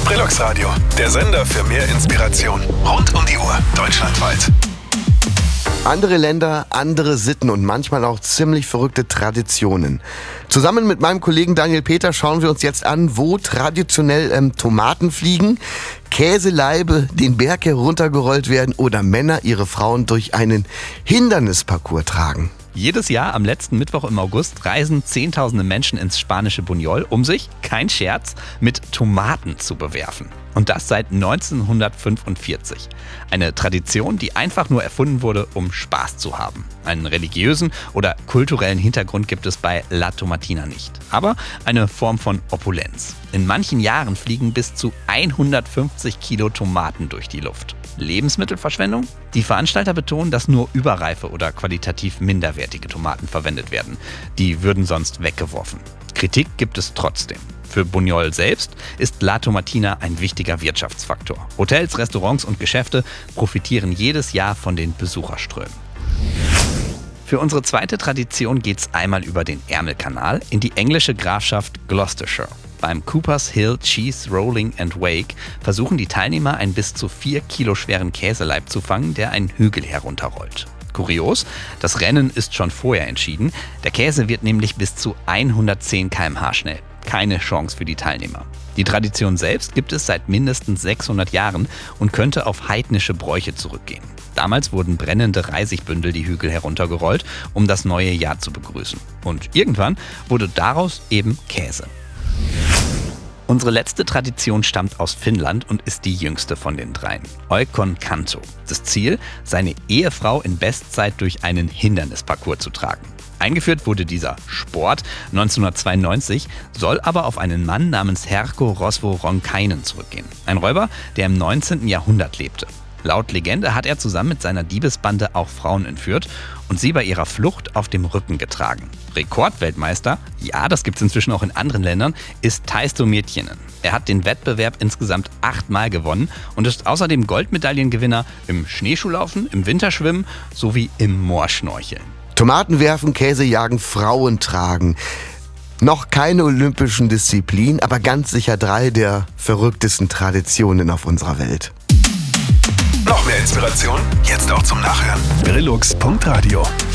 Brillux Radio, der Sender für mehr Inspiration. Rund um die Uhr, deutschlandweit. Andere Länder, andere Sitten und manchmal auch ziemlich verrückte Traditionen. Zusammen mit meinem Kollegen Daniel Peter schauen wir uns jetzt an, wo traditionell Tomaten fliegen, Käselaibe den Berg heruntergerollt werden oder Männer ihre Frauen durch einen Hindernisparcours tragen. Jedes Jahr am letzten Mittwoch im August reisen Zehntausende Menschen ins spanische Buñol, um sich, kein Scherz, mit Tomaten zu bewerfen. Und das seit 1945. Eine Tradition, die einfach nur erfunden wurde, um Spaß zu haben. Einen religiösen oder kulturellen Hintergrund gibt es bei La Tomatina nicht. Aber eine Form von Opulenz. In manchen Jahren fliegen bis zu 150 Kilo Tomaten durch die Luft. Lebensmittelverschwendung? Die Veranstalter betonen, dass nur überreife oder qualitativ minderwertige Tomaten verwendet werden. Die würden sonst weggeworfen. Kritik gibt es trotzdem. Für Buñol selbst ist La Tomatina ein wichtiger Wirtschaftsfaktor. Hotels, Restaurants und Geschäfte profitieren jedes Jahr von den Besucherströmen. Für unsere zweite Tradition geht's einmal über den Ärmelkanal in die englische Grafschaft Gloucestershire. Beim Coopers Hill Cheese Rolling and Wake versuchen die Teilnehmer, einen bis zu 4 Kilo schweren Käseleib zu fangen, der einen Hügel herunterrollt. Kurios, das Rennen ist schon vorher entschieden. Der Käse wird nämlich bis zu 110 km/h schnell. Keine Chance für die Teilnehmer. Die Tradition selbst gibt es seit mindestens 600 Jahren und könnte auf heidnische Bräuche zurückgehen. Damals wurden brennende Reisigbündel die Hügel heruntergerollt, um das neue Jahr zu begrüßen. Und irgendwann wurde daraus eben Käse. Unsere letzte Tradition stammt aus Finnland und ist die jüngste von den dreien. Oikon Kanto. Das Ziel, seine Ehefrau in Bestzeit durch einen Hindernisparcours zu tragen. Eingeführt wurde dieser Sport 1992, soll aber auf einen Mann namens Herkko Rosvo Ronkainen zurückgehen. Ein Räuber, der im 19. Jahrhundert lebte. Laut Legende hat er zusammen mit seiner Diebesbande auch Frauen entführt und sie bei ihrer Flucht auf dem Rücken getragen. Rekordweltmeister, ja, das gibt's inzwischen auch in anderen Ländern, ist Taisto Miettinen. Er hat den Wettbewerb insgesamt 8-mal gewonnen und ist außerdem Goldmedaillengewinner im Schneeschuhlaufen, im Winterschwimmen sowie im Moorschnorcheln. Tomaten werfen, Käse jagen, Frauen tragen. Noch keine olympischen Disziplinen, aber ganz sicher 3 der verrücktesten Traditionen auf unserer Welt. Noch mehr Inspiration? Jetzt auch zum Nachhören. Brillux.radio